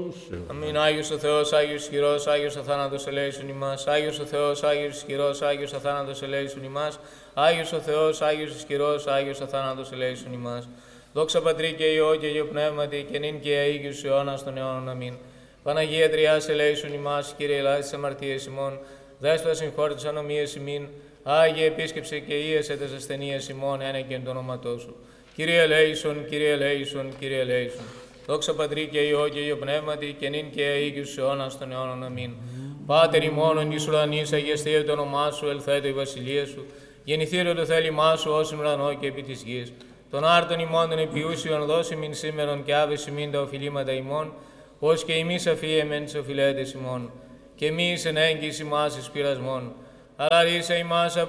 σου. Αμήν. Άγιος ο Θεός, Άγιος ισχυρός, Άγιος αθάνατος ελέησον ημάς. Άγιος ο Θεός, Άγιος ισχυρός, Άγιος αθάνατος ελέησον ημάς. Άγιος ο Θεός, Άγιος ισχυρός, Άγιος αθάνατος ελέησον ημάς. Δόξα Πατρί και Υιό και Υιό Πνεύματι και νυν και αίγιους αιώνας των αιώνων. Αμήν. Παναγία Τριάς ελέησον ημάς, Κύριε ελάης τις αμαρτίες ημών, Δέσποτα συγχώρη τις ανομίες ημίν, Άγιε επίσκεψε και ίεσε τις ασθενείες ημών, ένε και εν το όνοματό σου. Κύριε ελέησον, Κύριε ελέησον, Κύριε ελέησον. Δόξα Πατρί και Υιό και Υιό Πνεύματι και νυν και αίγιους αιώνας των αιώνων. Αμήν. Πάτερ ημών εις ουρανής, αγιαστείτε το όνομά σου, ελθέτω η βασιλεία σου. Γεννηθείτε το θέλημά σου ως ουρανό και επί της γης. Τον άρτον ημών των επιούσιων δώσει μην σήμερον και άβεση μην τα οφειλήματα ημών, ως και εμείς αφίεμεν τις οφειλέτες ημών. Και μη εν έγκυς ημάς εις πειρασμών, αλλά ρίσε ημάς από